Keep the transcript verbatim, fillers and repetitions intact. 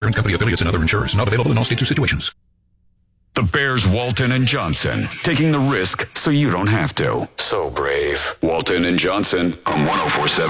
Insurance company affiliates and other insurers. Not available in all states or situations. The Bears, Walton and Johnson, taking the risk so you don't have to. So brave. Walton and Johnson on one oh four point seven